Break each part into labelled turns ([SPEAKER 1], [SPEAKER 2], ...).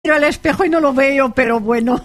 [SPEAKER 1] miro al espejo y no lo veo, pero bueno,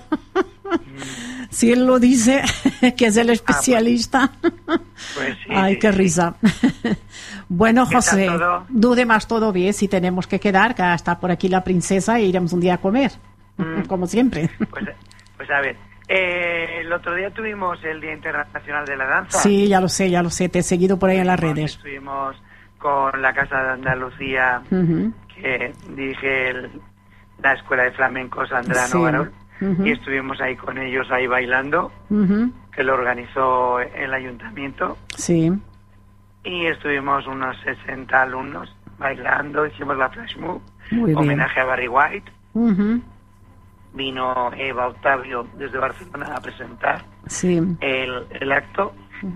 [SPEAKER 1] si él lo dice, que es el especialista.
[SPEAKER 2] Pues sí.
[SPEAKER 1] Ay,
[SPEAKER 2] sí,
[SPEAKER 1] qué
[SPEAKER 2] sí.
[SPEAKER 1] risa. Bueno, José,
[SPEAKER 2] todo?
[SPEAKER 1] dude más todo bien, si tenemos que quedar, que está por aquí la princesa e iremos un día a comer, como siempre.
[SPEAKER 2] Pues a ver, el otro día tuvimos el Día Internacional de la Danza.
[SPEAKER 1] Sí, ya lo sé, te he seguido por ahí en las redes.
[SPEAKER 2] Estuvimos con la Casa de Andalucía,
[SPEAKER 1] Ujú.
[SPEAKER 2] que dirige la Escuela de Flamenco Sandra
[SPEAKER 1] Sí.
[SPEAKER 2] Nogarol,
[SPEAKER 1] Ujú.
[SPEAKER 2] y estuvimos ahí con ellos, ahí bailando,
[SPEAKER 1] Ujú.
[SPEAKER 2] que lo organizó el ayuntamiento,
[SPEAKER 1] Sí,
[SPEAKER 2] y estuvimos unos 60 alumnos bailando, hicimos la flash move,
[SPEAKER 1] muy bien.
[SPEAKER 2] homenaje a Barry White.
[SPEAKER 1] Ujú.
[SPEAKER 2] Vino Eva Octavio desde Barcelona a presentar
[SPEAKER 1] Sí.
[SPEAKER 2] el acto,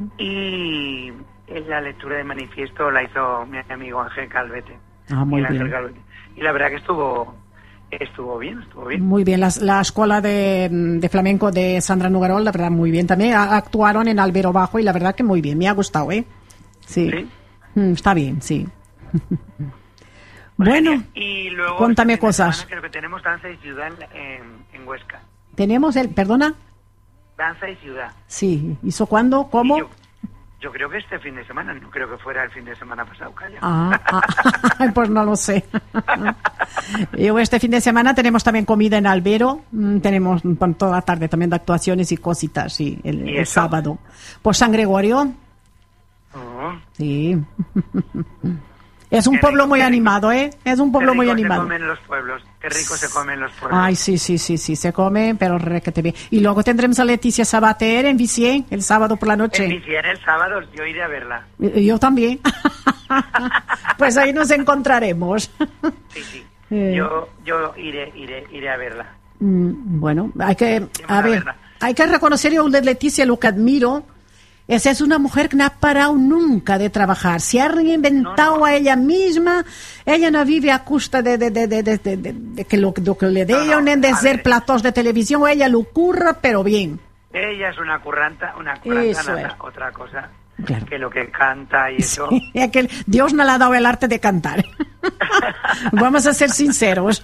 [SPEAKER 2] y la lectura de manifiesto la hizo mi amigo Ángel Calvete.
[SPEAKER 1] Ah, muy
[SPEAKER 2] Miguel Ángel
[SPEAKER 1] bien.
[SPEAKER 2] Calvete. Y la verdad que estuvo bien.
[SPEAKER 1] Muy bien, la escuela de flamenco de Sandra Nogarol, la verdad, muy bien. También actuaron en Albero Bajo y la verdad que muy bien, me ha gustado, ¿eh? Sí.
[SPEAKER 2] ¿Sí?
[SPEAKER 1] Está bien, sí.
[SPEAKER 2] Pues
[SPEAKER 1] Bueno,
[SPEAKER 2] genial. Y luego
[SPEAKER 1] cuéntame
[SPEAKER 2] este fin de
[SPEAKER 1] cosas.
[SPEAKER 2] semana creo que tenemos Danza y Ciudad en Huesca.
[SPEAKER 1] Tenemos perdona,
[SPEAKER 2] Danza y Ciudad.
[SPEAKER 1] sí, ¿hizo cuándo? ¿Cómo?
[SPEAKER 2] Y yo creo que este fin de semana, no creo que fuera el fin de semana pasado, calla.
[SPEAKER 1] Pues no lo sé. Y este fin de semana tenemos también comida en Albero, tenemos toda la tarde también de actuaciones y cositas, sí,
[SPEAKER 2] ¿Y
[SPEAKER 1] el
[SPEAKER 2] eso?
[SPEAKER 1] sábado. Por San Gregorio,
[SPEAKER 2] Oh,
[SPEAKER 1] sí. Es un
[SPEAKER 2] Qué
[SPEAKER 1] pueblo
[SPEAKER 2] rico,
[SPEAKER 1] muy
[SPEAKER 2] qué rico.
[SPEAKER 1] animado, ¿eh? Es un pueblo muy
[SPEAKER 2] qué rico
[SPEAKER 1] animado.
[SPEAKER 2] se comen los pueblos, qué rico se comen los pueblos.
[SPEAKER 1] Ay, sí, se come, pero requete bien. Y luego tendremos a Leticia Sabater en Vicien el sábado por la noche.
[SPEAKER 2] En Vicien el sábado yo iré a verla.
[SPEAKER 1] Yo también. Pues ahí nos encontraremos.
[SPEAKER 2] Sí.
[SPEAKER 1] Eh.
[SPEAKER 2] Yo iré a verla.
[SPEAKER 1] Bueno, hay que,
[SPEAKER 2] a
[SPEAKER 1] a ver,
[SPEAKER 2] verla.
[SPEAKER 1] hay que reconocer yo de Leticia lo que admiro. Esa es una mujer que no ha parado nunca de trabajar. Se ha reinventado
[SPEAKER 2] No.
[SPEAKER 1] a ella misma. Ella no vive a costa de que lo que le den,
[SPEAKER 2] No,
[SPEAKER 1] de
[SPEAKER 2] a
[SPEAKER 1] hacer
[SPEAKER 2] ver.
[SPEAKER 1] platos de televisión. Ella lo curra, pero bien.
[SPEAKER 2] Ella es una curranta
[SPEAKER 1] Eso
[SPEAKER 2] nata,
[SPEAKER 1] es.
[SPEAKER 2] otra cosa.
[SPEAKER 1] Claro.
[SPEAKER 2] Que lo que canta y eso.
[SPEAKER 1] Es que Dios no le ha dado el arte de cantar. Vamos a ser sinceros.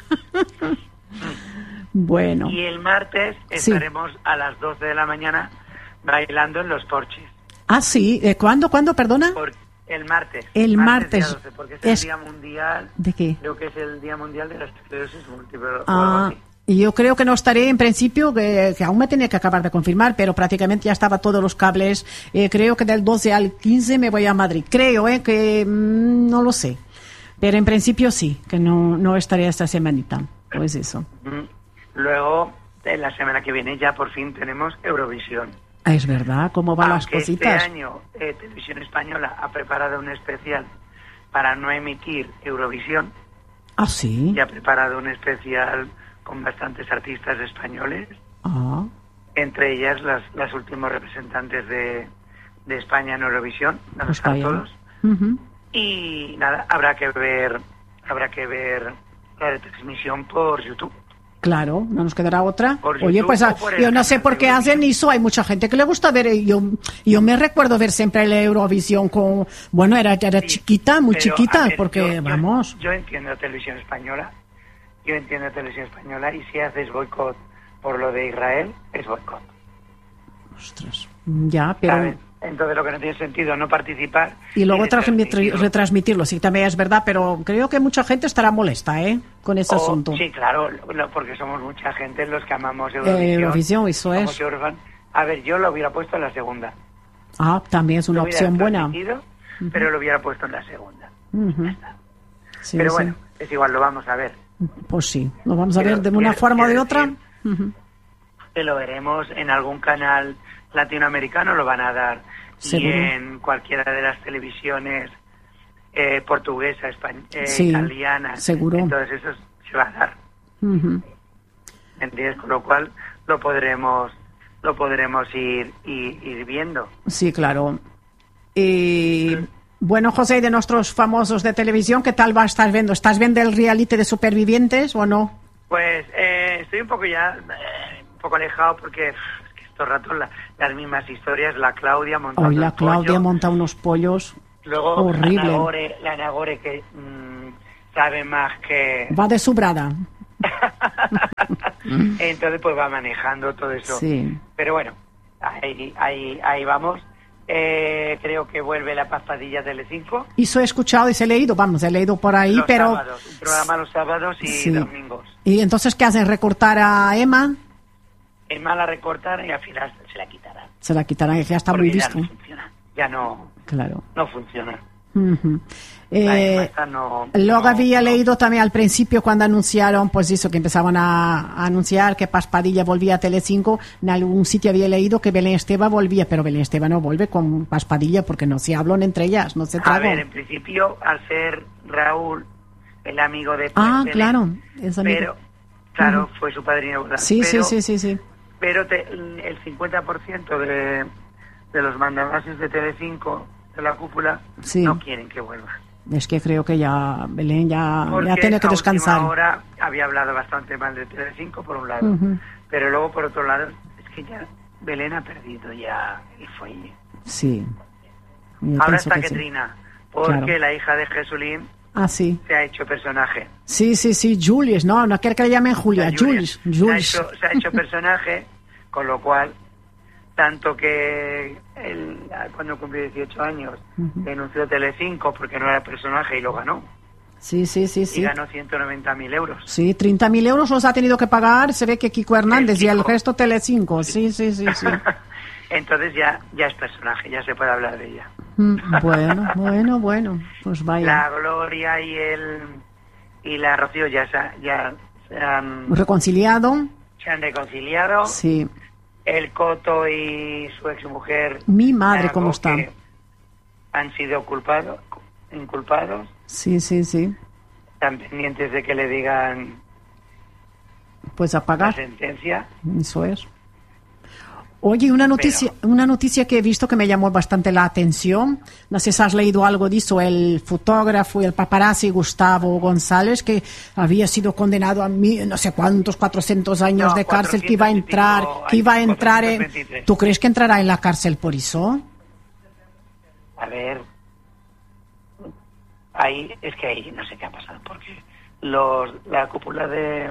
[SPEAKER 1] Bueno.
[SPEAKER 2] Y el martes
[SPEAKER 1] Sí.
[SPEAKER 2] estaremos a las 12 de la mañana bailando en los porches.
[SPEAKER 1] Ah, sí. ¿Cuándo, perdona?
[SPEAKER 2] El martes.
[SPEAKER 1] El martes.
[SPEAKER 2] Día 12, porque es el
[SPEAKER 1] Es-
[SPEAKER 2] Día Mundial.
[SPEAKER 1] ¿De qué?
[SPEAKER 2] Creo que es el Día Mundial de la Esclerosis Múltiple. o algo
[SPEAKER 1] Ah,
[SPEAKER 2] así.
[SPEAKER 1] y yo creo que no estaré en principio, que aún me tenía que acabar de confirmar, pero prácticamente ya estaba todos los cables. Creo que del 12 al 15 me voy a Madrid. Creo, que no lo sé. Pero en principio sí, que no estaré esta semanita. Pues eso.
[SPEAKER 2] Luego, en la semana que viene ya por fin tenemos Eurovisión.
[SPEAKER 1] Ah, es verdad, ¿cómo van las
[SPEAKER 2] Aunque
[SPEAKER 1] cositas?
[SPEAKER 2] este año Televisión Española ha preparado un especial para no emitir Eurovisión,
[SPEAKER 1] Ah, sí.
[SPEAKER 2] y ha preparado un especial con bastantes artistas españoles,
[SPEAKER 1] Ah,
[SPEAKER 2] entre ellas las últimos representantes de España en Eurovisión, no
[SPEAKER 1] pues
[SPEAKER 2] están
[SPEAKER 1] vaya.
[SPEAKER 2] todos.
[SPEAKER 1] Ujú.
[SPEAKER 2] Y nada, habrá que ver la retransmisión por YouTube.
[SPEAKER 1] Claro, no nos quedará otra.
[SPEAKER 2] Por
[SPEAKER 1] Oye,
[SPEAKER 2] YouTube
[SPEAKER 1] pues
[SPEAKER 2] o por el
[SPEAKER 1] yo no sé
[SPEAKER 2] canal
[SPEAKER 1] por
[SPEAKER 2] de
[SPEAKER 1] qué hacen
[SPEAKER 2] Eurovisión.
[SPEAKER 1] eso. Hay mucha gente que le gusta ver. Yo me recuerdo ver siempre la Eurovisión con... Bueno, era
[SPEAKER 2] Sí,
[SPEAKER 1] chiquita, muy
[SPEAKER 2] pero,
[SPEAKER 1] chiquita,
[SPEAKER 2] a ver,
[SPEAKER 1] porque, vamos...
[SPEAKER 2] Yo entiendo Televisión Española, y si haces boicot por lo de Israel, es boicot.
[SPEAKER 1] Ostras, ya, pero...
[SPEAKER 2] ¿Sabes? Entonces lo que no tiene sentido no participar.
[SPEAKER 1] Y luego
[SPEAKER 2] retransmitirlo.
[SPEAKER 1] retransmitirlo, sí, también es verdad, pero creo que mucha gente estará molesta, con ese asunto.
[SPEAKER 2] Sí, claro, porque somos mucha gente los que amamos Eurovisión.
[SPEAKER 1] Eurovisión, eso
[SPEAKER 2] Somos
[SPEAKER 1] es.
[SPEAKER 2] Eurofan. A ver, yo lo hubiera puesto en la segunda.
[SPEAKER 1] Ah, también es una
[SPEAKER 2] Lo hubiera
[SPEAKER 1] opción buena.
[SPEAKER 2] transmitido, pero lo hubiera puesto en la segunda.
[SPEAKER 1] Ujú.
[SPEAKER 2] Ya está.
[SPEAKER 1] Sí,
[SPEAKER 2] Pero
[SPEAKER 1] sí.
[SPEAKER 2] bueno, es igual, lo vamos a ver.
[SPEAKER 1] Pues sí, lo vamos a
[SPEAKER 2] Quiero-
[SPEAKER 1] ver de una
[SPEAKER 2] quiero-
[SPEAKER 1] forma o de
[SPEAKER 2] quiero
[SPEAKER 1] otra.
[SPEAKER 2] decir-
[SPEAKER 1] Ujú.
[SPEAKER 2] Que lo veremos en algún canal latinoamericano, lo van a dar.
[SPEAKER 1] Seguro.
[SPEAKER 2] Y en cualquiera de las televisiones portuguesa,
[SPEAKER 1] Sí,
[SPEAKER 2] italiana.
[SPEAKER 1] seguro.
[SPEAKER 2] Entonces eso se va a dar.
[SPEAKER 1] Ujú.
[SPEAKER 2] ¿Entiendes? Con lo cual lo podremos ir viendo.
[SPEAKER 1] Sí, claro. Y bueno, José, de nuestros famosos de televisión, ¿qué tal va a estar viendo? ¿Estás viendo el reality de supervivientes o no?
[SPEAKER 2] Pues estoy un poco alejado porque es que estos ratos las mismas historias, la Claudia montando
[SPEAKER 1] Hoy la
[SPEAKER 2] el pollo,
[SPEAKER 1] Claudia monta unos pollos
[SPEAKER 2] luego
[SPEAKER 1] horrible.
[SPEAKER 2] la Nagore que sabe más que...
[SPEAKER 1] Va de su brada.
[SPEAKER 2] Entonces pues va manejando todo eso.
[SPEAKER 1] Sí.
[SPEAKER 2] Pero bueno, ahí vamos. Creo que vuelve La Paz Padilla Telecinco.
[SPEAKER 1] Eso he escuchado y se he leído por ahí,
[SPEAKER 2] Los
[SPEAKER 1] pero...
[SPEAKER 2] sábados, un programa los sábados y
[SPEAKER 1] Sí.
[SPEAKER 2] domingos.
[SPEAKER 1] ¿Y entonces qué hacen? ¿Recortar a Emma?
[SPEAKER 2] Emma la recortarán y al final se la quitarán.
[SPEAKER 1] Se la quitarán, ya está
[SPEAKER 2] Porque
[SPEAKER 1] muy
[SPEAKER 2] ya
[SPEAKER 1] visto.
[SPEAKER 2] no funciona. Ya no
[SPEAKER 1] Claro.
[SPEAKER 2] funciona.
[SPEAKER 1] Ujú.
[SPEAKER 2] La Emma esta
[SPEAKER 1] Luego
[SPEAKER 2] no-
[SPEAKER 1] había
[SPEAKER 2] no-
[SPEAKER 1] leído también al principio cuando anunciaron, pues eso, que empezaban a anunciar que Paz Padilla volvía a Telecinco, en algún sitio había leído que Belén Esteban volvía, pero Belén Esteban no vuelve con Paz Padilla porque no se hablan entre ellas, no se
[SPEAKER 2] A
[SPEAKER 1] tragan.
[SPEAKER 2] ver, en principio, al ser Raúl el amigo de Belén,
[SPEAKER 1] Claro, es amigo.
[SPEAKER 2] pero claro, fue su padrino, ¿verdad?
[SPEAKER 1] Sí,
[SPEAKER 2] pero,
[SPEAKER 1] sí.
[SPEAKER 2] Pero el 50% de los mandamases de Telecinco, de la cúpula,
[SPEAKER 1] Sí.
[SPEAKER 2] no quieren que vuelva.
[SPEAKER 1] Es que creo que ya Belén ya
[SPEAKER 2] Porque
[SPEAKER 1] tiene que
[SPEAKER 2] a
[SPEAKER 1] descansar.
[SPEAKER 2] última hora había hablado bastante mal de Telecinco, por un lado.
[SPEAKER 1] Ujú.
[SPEAKER 2] Pero luego, por otro lado, es que ya Belén ha perdido ya el fuelle.
[SPEAKER 1] Sí. Yo
[SPEAKER 2] Ahora
[SPEAKER 1] pienso
[SPEAKER 2] está
[SPEAKER 1] que sí.
[SPEAKER 2] Catrina, porque
[SPEAKER 1] Claro.
[SPEAKER 2] la hija de Jesulín
[SPEAKER 1] Ah, sí.
[SPEAKER 2] se ha hecho personaje.
[SPEAKER 1] Sí, Julius, no quiere que le llamen Julia,
[SPEAKER 2] La
[SPEAKER 1] Julius.
[SPEAKER 2] Se ha hecho personaje, con lo cual, tanto que él, cuando cumplió 18 años, denunció Telecinco porque no era personaje y lo ganó.
[SPEAKER 1] Sí.
[SPEAKER 2] Y ganó 190.000 euros.
[SPEAKER 1] Sí, 30.000 euros los ha tenido que pagar, se ve que Kiko Hernández y el
[SPEAKER 2] Kiko.
[SPEAKER 1] resto Telecinco. Sí.
[SPEAKER 2] Entonces ya es personaje, ya se puede hablar de ella.
[SPEAKER 1] Bueno, pues vaya.
[SPEAKER 2] La Gloria y la Rocío ya se han
[SPEAKER 1] Reconciliado,
[SPEAKER 2] reconciliado.
[SPEAKER 1] sí.
[SPEAKER 2] El Coto y su exmujer.
[SPEAKER 1] Mi madre,
[SPEAKER 2] Nago,
[SPEAKER 1] ¿cómo está?
[SPEAKER 2] que han sido inculpados.
[SPEAKER 1] Sí.
[SPEAKER 2] Están pendientes de que le digan
[SPEAKER 1] Pues a
[SPEAKER 2] la
[SPEAKER 1] pagar,
[SPEAKER 2] sentencia.
[SPEAKER 1] eso es. Oye, una noticia que he visto que me llamó bastante la atención, no sé si has leído algo de eso, el fotógrafo y el paparazzi Gustavo González, que había sido condenado a no sé cuántos, 400 años de cárcel, que iba a entrar,
[SPEAKER 2] 423.
[SPEAKER 1] ¿Tú crees que entrará en la cárcel por eso?
[SPEAKER 2] A ver, ahí no sé qué ha pasado, porque la cúpula de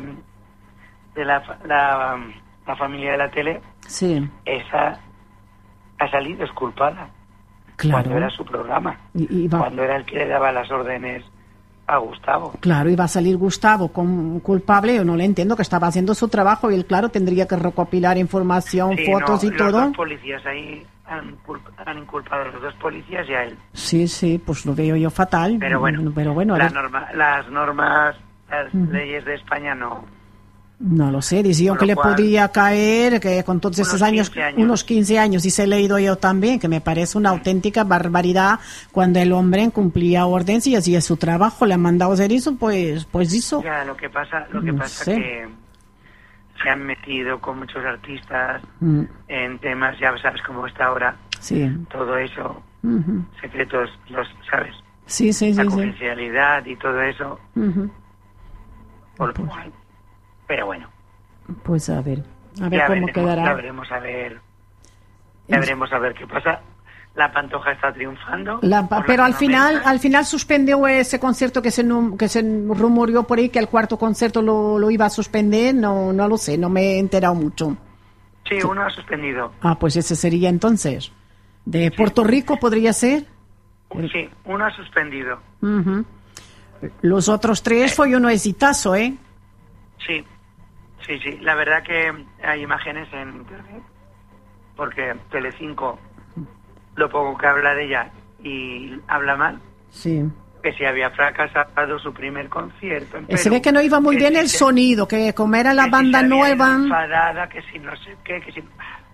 [SPEAKER 2] la familia de la tele,
[SPEAKER 1] Sí,
[SPEAKER 2] esa ha salido exculpada.
[SPEAKER 1] claro.
[SPEAKER 2] Cuando era su programa,
[SPEAKER 1] Y va,
[SPEAKER 2] cuando era el que le daba las órdenes a Gustavo.
[SPEAKER 1] claro, iba a salir Gustavo como culpable, yo no le entiendo, que estaba haciendo su trabajo y él, claro, tendría que recopilar información,
[SPEAKER 2] Sí,
[SPEAKER 1] fotos y
[SPEAKER 2] los
[SPEAKER 1] todo.
[SPEAKER 2] dos policías ahí han inculpado a los dos policías y a él.
[SPEAKER 1] Sí, pues lo veo yo fatal.
[SPEAKER 2] Pero bueno,
[SPEAKER 1] a ver,
[SPEAKER 2] las normas, las leyes de España no.
[SPEAKER 1] no lo sé, decían
[SPEAKER 2] Con
[SPEAKER 1] que
[SPEAKER 2] lo
[SPEAKER 1] le
[SPEAKER 2] cual,
[SPEAKER 1] podía caer, que con todos esos años,
[SPEAKER 2] 15 años.
[SPEAKER 1] unos 15 años, y se he leído yo también, que me parece una auténtica barbaridad cuando el hombre cumplía órdenes y hacía su trabajo, le han mandado hacer eso, pues hizo.
[SPEAKER 2] Ya, lo que pasa
[SPEAKER 1] No sé.
[SPEAKER 2] que se han metido con muchos artistas
[SPEAKER 1] Mm,
[SPEAKER 2] en temas, ya sabes cómo está ahora,
[SPEAKER 1] sí.
[SPEAKER 2] todo eso,
[SPEAKER 1] Ujú.
[SPEAKER 2] secretos, ¿sabes?
[SPEAKER 1] Sí.
[SPEAKER 2] La confidencialidad y todo eso,
[SPEAKER 1] Ujú.
[SPEAKER 2] por lo cual. Pero bueno,
[SPEAKER 1] Pues a ver
[SPEAKER 2] ya
[SPEAKER 1] cómo
[SPEAKER 2] veremos,
[SPEAKER 1] quedará.
[SPEAKER 2] ya veremos a ver qué pasa. La Pantoja está triunfando. por
[SPEAKER 1] Pero al
[SPEAKER 2] Latinoamérica.
[SPEAKER 1] final suspendió ese concierto que se rumoreó por ahí que el cuarto concierto lo iba a suspender, no lo sé, no me he enterado mucho.
[SPEAKER 2] Sí, uno ha suspendido.
[SPEAKER 1] Pues ese sería entonces. ¿De Puerto Rico podría ser?
[SPEAKER 2] Sí, uno ha suspendido.
[SPEAKER 1] Ujú. Los otros tres fue un exitazo, ¿eh?
[SPEAKER 2] Sí. La verdad que hay imágenes en internet, porque Telecinco, lo poco que habla de ella y habla mal,
[SPEAKER 1] Sí.
[SPEAKER 2] que si había fracasado su primer concierto en
[SPEAKER 1] Se
[SPEAKER 2] Perú,
[SPEAKER 1] ve que no iba muy bien
[SPEAKER 2] si
[SPEAKER 1] el
[SPEAKER 2] se-
[SPEAKER 1] sonido, que como era la
[SPEAKER 2] que si
[SPEAKER 1] banda
[SPEAKER 2] se había ido
[SPEAKER 1] nueva.
[SPEAKER 2] enfadada, que si no sé qué, que si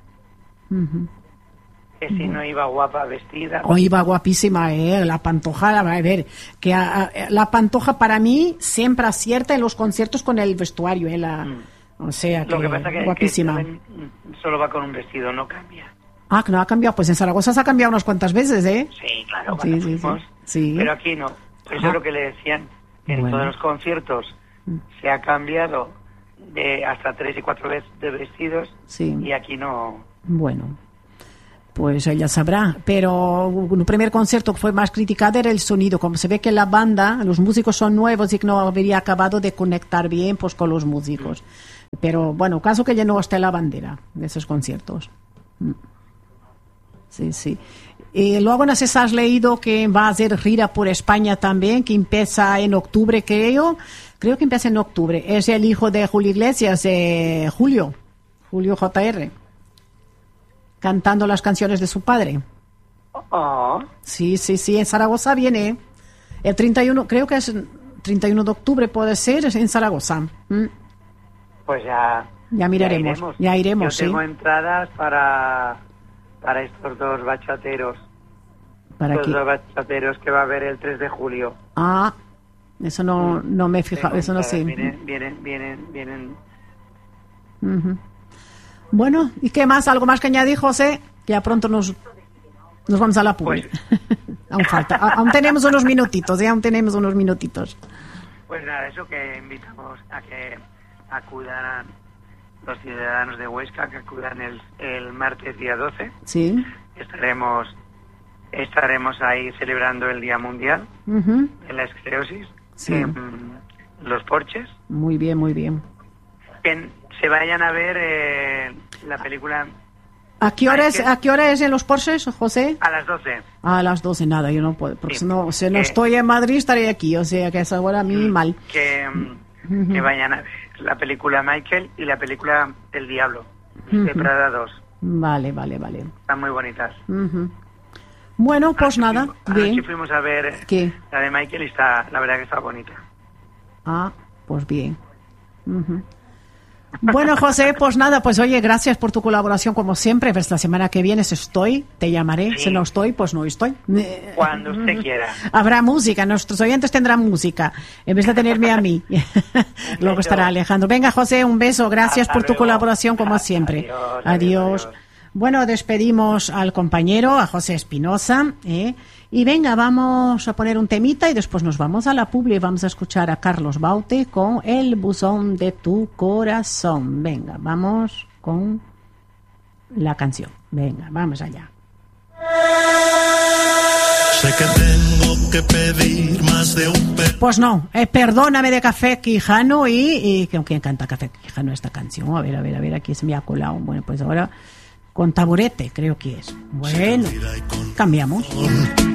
[SPEAKER 2] no iba guapa vestida.
[SPEAKER 1] O iba guapísima, la Pantoja, a ver, que la Pantoja para mí siempre acierta en los conciertos con el vestuario, o sea, que
[SPEAKER 2] Lo que pasa que
[SPEAKER 1] guapísima.
[SPEAKER 2] también solo va con un vestido, no cambia.
[SPEAKER 1] Que no ha cambiado, pues en Zaragoza se ha cambiado unas cuantas veces, ¿eh?
[SPEAKER 2] Sí, claro,
[SPEAKER 1] Sí,
[SPEAKER 2] cuando
[SPEAKER 1] sí,
[SPEAKER 2] fuimos.
[SPEAKER 1] sí.
[SPEAKER 2] Pero aquí no. Pues
[SPEAKER 1] Ajá.
[SPEAKER 2] es lo que le decían, que en
[SPEAKER 1] Bueno.
[SPEAKER 2] todos los conciertos se ha cambiado de hasta 3 y 4 veces de vestidos
[SPEAKER 1] Sí.
[SPEAKER 2] y aquí no.
[SPEAKER 1] Bueno. Pues ella sabrá, pero un primer concierto que fue más criticado era el sonido, como se ve que la banda, los músicos son nuevos y que no habría acabado de conectar bien pues con los músicos. Pero bueno, caso que llenó hasta la bandera de esos conciertos. Sí, sí. Y luego no sé si has leído que va a hacer gira por España también, que empieza en octubre, creo que empieza en octubre. Es el hijo de Julio Iglesias, Julio JR. Cantando las canciones de su padre.
[SPEAKER 2] Oh.
[SPEAKER 1] Sí, en Zaragoza viene. El 31, creo que es el 31 de octubre, puede ser, es en Zaragoza.
[SPEAKER 2] Pues ya
[SPEAKER 1] miraremos, ya iremos.
[SPEAKER 2] Yo tengo entradas para estos dos bachateros.
[SPEAKER 1] ¿Para
[SPEAKER 2] los
[SPEAKER 1] qué?
[SPEAKER 2] dos bachateros que va a haber el 3 de julio.
[SPEAKER 1] Ah, eso no me he fijado, eso no sé.
[SPEAKER 2] Vienen.
[SPEAKER 1] Uh-huh. Bueno, ¿y qué más? ¿Algo más que añadir, José? Que ya pronto nos vamos a la publi.
[SPEAKER 2] Pues...
[SPEAKER 1] aún falta, aún tenemos unos minutitos,
[SPEAKER 2] Pues nada, eso que invitamos a que acudan los ciudadanos de Huesca, que acudan el martes día 12.
[SPEAKER 1] Sí.
[SPEAKER 2] Estaremos ahí celebrando el Día Mundial
[SPEAKER 1] Uh-huh.
[SPEAKER 2] de la Esclerosis,
[SPEAKER 1] Sí.
[SPEAKER 2] en Los Porches.
[SPEAKER 1] Muy bien.
[SPEAKER 2] Que se vayan a ver la película.
[SPEAKER 1] ¿A qué hora es en los Porsches, José?
[SPEAKER 2] A las 12.
[SPEAKER 1] A las 12, nada, yo no puedo, porque
[SPEAKER 2] Sí.
[SPEAKER 1] si no estoy en Madrid estaré aquí, o sea que a esa hora a mí mal.
[SPEAKER 2] Que vayan a ver la película Michael y la película El Diablo,
[SPEAKER 1] Ujú.
[SPEAKER 2] de Prada 2.
[SPEAKER 1] Vale.
[SPEAKER 2] Están muy bonitas.
[SPEAKER 1] Ujú. Bueno, pues nada,
[SPEAKER 2] Anoche
[SPEAKER 1] bien.
[SPEAKER 2] fuimos a ver
[SPEAKER 1] ¿Qué?
[SPEAKER 2] la de Michael y la verdad que está bonita.
[SPEAKER 1] Ah, pues bien. Ujú. Bueno, José, pues nada, pues oye, gracias por tu colaboración como siempre. Pues la semana que viene, si estoy, te llamaré.
[SPEAKER 2] Sí.
[SPEAKER 1] Si no estoy, pues no estoy.
[SPEAKER 2] Cuando usted quiera.
[SPEAKER 1] Habrá música, nuestros oyentes tendrán música, en vez de tenerme a mí. Luego estará Alejandro. Venga, José, un beso. Gracias
[SPEAKER 2] Hasta
[SPEAKER 1] por tu
[SPEAKER 2] luego.
[SPEAKER 1] colaboración como siempre.
[SPEAKER 2] Adiós.
[SPEAKER 1] Bueno, despedimos al compañero, a José Espinosa, y venga, vamos a poner un temita y después nos vamos a la publi y vamos a escuchar a Carlos Baute con El buzón de tu corazón. Venga, vamos con la canción. Venga, vamos allá.
[SPEAKER 3] Sé que tengo que pedir más de un
[SPEAKER 1] Pues no, Perdóname de Café Quijano y ¿con quién canta Café Quijano esta canción? A ver, aquí se me ha colado. Bueno, pues ahora con Taburete, creo que es. Bueno, cambiamos.